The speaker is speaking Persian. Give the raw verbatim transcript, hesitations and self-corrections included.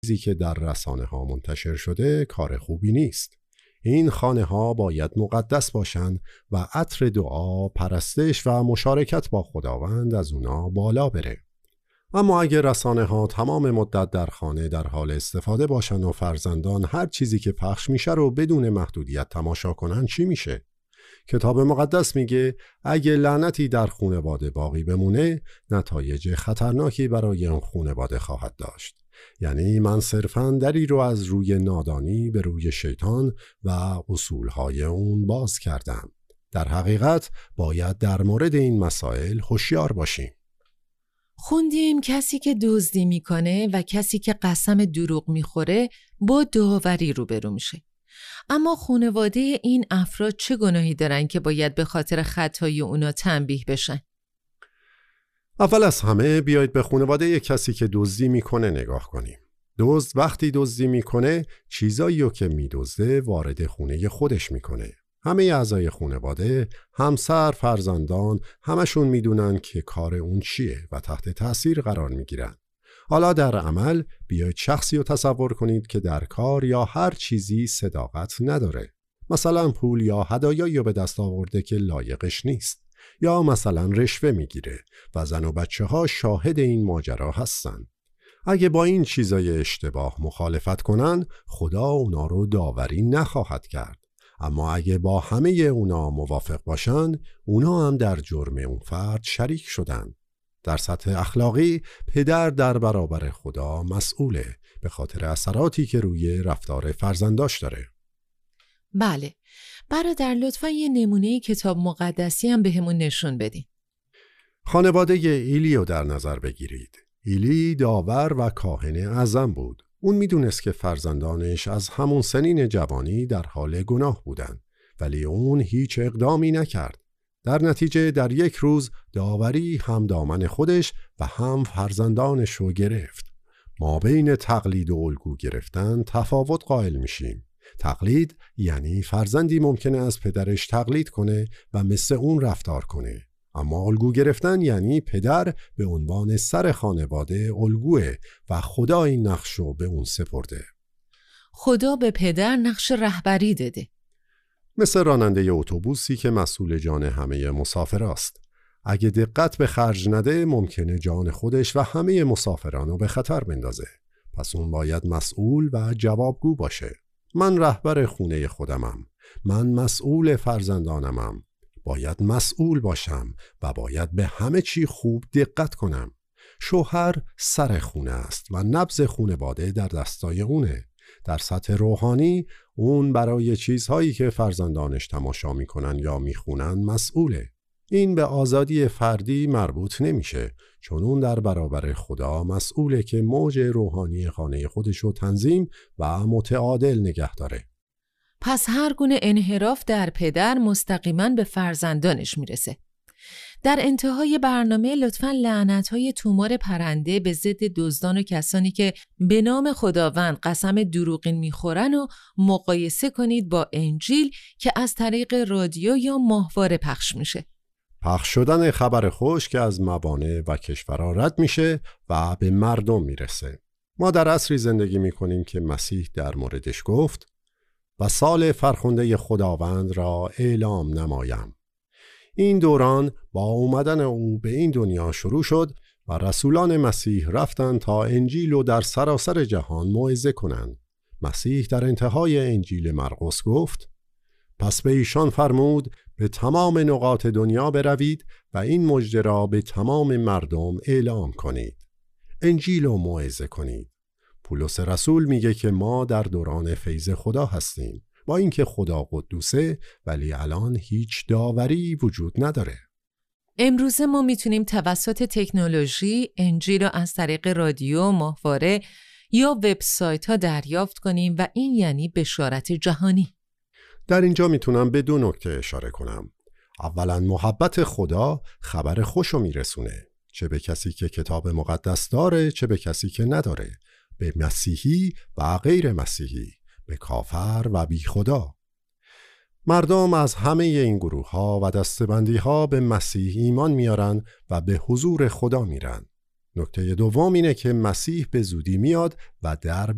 چیزی که در رسانه ها منتشر شده کار خوبی نیست. این خانه ها باید مقدس باشند و عطر دعا، پرستش و مشارکت با خداوند از اونا بالا بره. اما اگه رسانه ها تمام مدت در خانه در حال استفاده باشن و فرزندان هر چیزی که پخش میشه رو بدون محدودیت تماشا کنن، چی میشه؟ کتاب مقدس میگه اگه لعنتی در خانواده باقی بمونه، نتایج خطرناکی برای اون خانواده خواهد داشت. یعنی من صرفاً دری رو از روی نادانی به روی شیطان و اصولهای اون باز کردم. در حقیقت باید در مورد این مسائل هوشیار باشیم. خوندیم کسی که دزدی میکنه و کسی که قسم دروغ میخوره با داوری روبرو میشه. اما خانواده این افراد چه گناهی دارن که باید به خاطر خطای اونا تنبیه بشن؟ اول از همه بیایید به خانواده کسی که دزدی میکنه نگاه کنیم. دزد وقتی دزدی میکنه چیزایی رو که میدزده وارد خونه خودش میکنه. همه اعضای خانواده، همسر، فرزندان، همشون میدونن که کار اون چیه و تحت تأثیر قرار میگیرن. حالا در عمل بیایید شخصی رو تصور کنید که در کار یا هر چیزی صداقت نداره. مثلا پول یا هدایایی رو به دست آورده که لایقش نیست، یا مثلا رشوه میگیره و زن و بچه ها شاهد این ماجرا هستن. اگه با این چیزای اشتباه مخالفت کنن، خدا اونا رو داوری نخواهد کرد. اما اگه با همه اونا موافق باشن، اونا هم در جرم اون فرد شریک شدن. در سطح اخلاقی پدر در برابر خدا مسئوله به خاطر اثراتی که روی رفتار فرزنداش داره. بله، برادر لطفاً یه نمونه کتاب مقدسی هم بهمون نشون بدین. خانواده ایلی رو در نظر بگیرید. ایلی داور و کاهن اعظم بود. اون میدونست که فرزندانش از همون سنین جوانی در حال گناه بودن، ولی اون هیچ اقدامی نکرد. در نتیجه در یک روز داوری هم دامن خودش و هم فرزندانش رو گرفت. ما بین تقلید و الگو گرفتن تفاوت قائل میشیم. تقلید یعنی فرزندی ممکنه از پدرش تقلید کنه و مثل اون رفتار کنه. اما الگو گرفتن یعنی پدر به عنوان سر خانواده الگوه و خدا این نقش رو به اون سپرده. خدا به پدر نقش رهبری داده. مثل راننده اتوبوسی که مسئول جان همه مسافراست. اگه دقت به خرج نده ممکنه جان خودش و همه مسافران رو به خطر بندازه. پس اون باید مسئول و جوابگو باشه. من رهبر خونه خودمم. من مسئول فرزندانمم. باید مسئول باشم و باید به همه چی خوب دقت کنم. شوهر سر خونه است و نبض خانواده در دستای اونه. در سطح روحانی اون برای چیزهایی که فرزندانش تماشا میکنن یا میخونن مسئوله. این به آزادی فردی مربوط نمیشه، چون اون در برابر خدا مسئوله که موج روحانی خانه خودشو تنظیم و متعادل نگه داره. پس هر گونه انحراف در پدر مستقیما به فرزندانش میرسه. در انتهای برنامه لطفاً لعنت‌های تومار پرنده به ضد دزدان و کسانی که به نام خداوند قسم دروغین میخورن و مقایسه کنید با انجیل که از طریق رادیو یا ماهواره پخش میشه. پخش شدن خبر خوش که از موانع و کشورها رد میشه و به مردم میرسه. ما در عصری زندگی میکنیم که مسیح در موردش گفت و سال فرخنده خداوند را اعلام نمایم. این دوران با اومدن او به این دنیا شروع شد و رسولان مسیح رفتند تا انجیل رو در سراسر جهان موعظه کنند. مسیح در انتهای انجیل مرقس گفت: پس به ایشان فرمود به تمام نقاط دنیا بروید و این مژده را به تمام مردم اعلام کنید. انجیل رو موعظه کنید. پولس رسول میگه که ما در دوران فیض خدا هستیم. با اینکه خدا قدوسه ولی الان هیچ داوری وجود نداره. امروزه ما میتونیم توسط تکنولوژی انجیل رو از طریق رادیو، ماهواره یا وبسایت ها دریافت کنیم و این یعنی بشارت جهانی. در اینجا میتونم به دو نکته اشاره کنم. اولا محبت خدا خبر خوشو میرسونه، چه به کسی که کتاب مقدس داره چه به کسی که نداره، به مسیحی و غیر مسیحی، به کافر و بی خدا. مردم از همه این گروه ها و دستبندی ها به مسیح ایمان میارن و به حضور خدا میرن. نکته دوم اینه که مسیح به زودی میاد و در